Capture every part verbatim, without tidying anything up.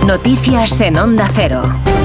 Noticias en Onda Cero.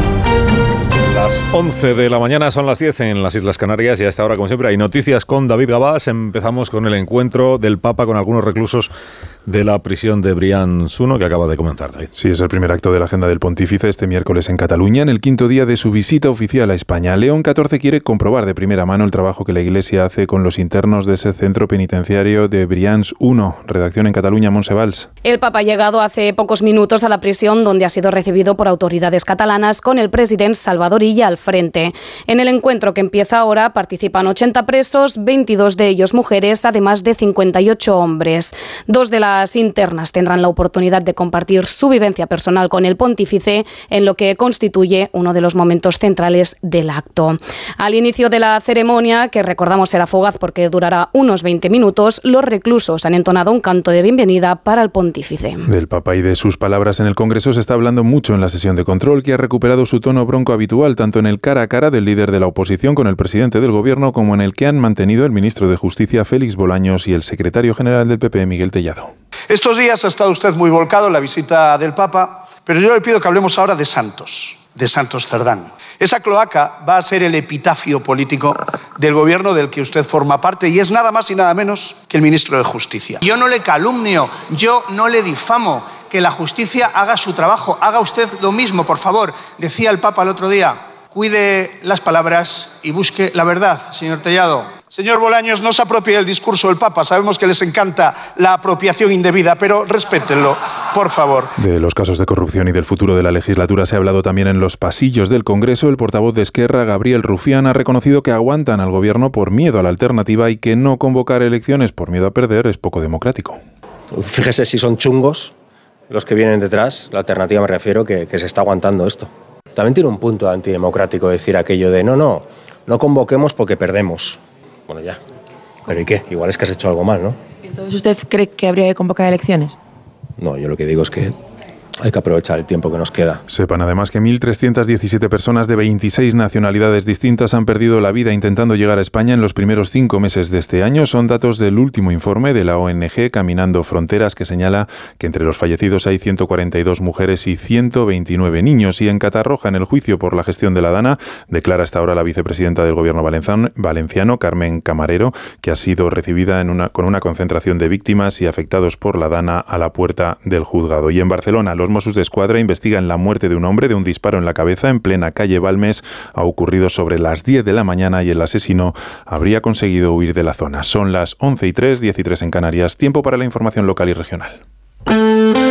Las once de la mañana, son las diez en las Islas Canarias y a esta hora, como siempre, hay noticias con David Gabás. Empezamos con el encuentro del Papa con algunos reclusos de la prisión de Brians-uno que acaba de comenzar, David. Sí, es el primer acto de la agenda del pontífice este miércoles en Cataluña, en el quinto día de su visita oficial a España. León catorce quiere comprobar de primera mano el trabajo que la Iglesia hace con los internos de ese centro penitenciario de Brians-uno. Redacción en Cataluña, Montse Valls. El Papa ha llegado hace pocos minutos a la prisión, donde ha sido recibido por autoridades catalanas con el presidente Salvador Illa al frente. En el encuentro que empieza ahora participan ochenta presos, veintidós de ellos mujeres, además de cincuenta y ocho hombres. Dos de las internas tendrán la oportunidad de compartir su vivencia personal con el pontífice, en lo que constituye uno de los momentos centrales del acto. Al inicio de la ceremonia, que recordamos será fugaz porque durará unos veinte minutos, los reclusos han entonado un canto de bienvenida para el pontífice. Del Papa y de sus palabras en el Congreso se está hablando mucho en la sesión de control, que ha recuperado su tono bronco habitual, tanto en el cara a cara del líder de la oposición con el presidente del Gobierno, como en el que han mantenido el ministro de Justicia, Félix Bolaños, y el secretario general del P P, Miguel Tellado. Estos días ha estado usted muy volcado en la visita del Papa, pero yo le pido que hablemos ahora de Santos, de Santos Cerdán. Esa cloaca va a ser el epitafio político del gobierno del que usted forma parte y es nada más y nada menos que el ministro de Justicia. Yo no le calumnio, yo no le difamo, que la justicia haga su trabajo, haga usted lo mismo, por favor. Decía el Papa el otro día, cuide las palabras y busque la verdad, señor Tellado. Señor Bolaños, no se apropie del discurso del Papa. Sabemos que les encanta la apropiación indebida, pero respétenlo, por favor. De los casos de corrupción y del futuro de la legislatura se ha hablado también en los pasillos del Congreso. El portavoz de Esquerra, Gabriel Rufián, ha reconocido que aguantan al gobierno por miedo a la alternativa y que no convocar elecciones por miedo a perder es poco democrático. Fíjese si son chungos los que vienen detrás, la alternativa me refiero, que, que se está aguantando esto. También tiene un punto antidemocrático decir aquello de no, no, no convoquemos porque perdemos. Bueno, ya. ¿Pero y qué? Igual es que has hecho algo mal, ¿no? Entonces, ¿usted cree que habría que convocar elecciones? No, yo lo que digo es que hay que aprovechar el tiempo que nos queda. Sepan además que mil trescientas diecisiete personas de veintiséis nacionalidades distintas han perdido la vida intentando llegar a España en los primeros cinco meses de este año. Son datos del último informe de la O N G Caminando Fronteras, que señala que entre los fallecidos hay ciento cuarenta y dos mujeres y ciento veintinueve niños. Y en Catarroja, en el juicio por la gestión de la DANA, declara hasta ahora la vicepresidenta del gobierno valenciano, valenciano Carmen Camarero, que ha sido recibida en una, con una concentración de víctimas y afectados por la DANA a la puerta del juzgado. Y en Barcelona, los Mossos de Escuadra investigan la muerte de un hombre de un disparo en la cabeza en plena calle Balmes. Ha ocurrido sobre las diez de la mañana y el asesino habría conseguido huir de la zona. Son las once y tres, diez y tres en Canarias. Tiempo para la información local y regional.